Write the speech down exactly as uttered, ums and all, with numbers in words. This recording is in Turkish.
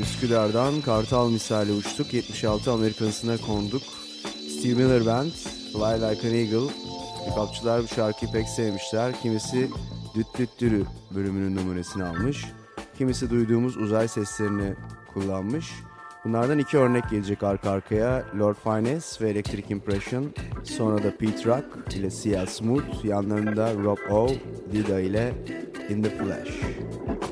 Üsküdar'dan kartal misali uçtuk. yetmiş altı Amerika'sına konduk. Steve Miller Band, Fly Like an Eagle. Hip-hopçular bu şarkıyı pek sevmişler. Kimisi Düt Düt Dürü bölümünün numunesini almış. Kimisi duyduğumuz uzay seslerini kullanmış. Bunlardan iki örnek gelecek arka arkaya. Lord Finesse ve Electric Impression. Sonra da Pete Rock ile C L Smooth. Yanlarında Rob O, Dida ile In The Flash.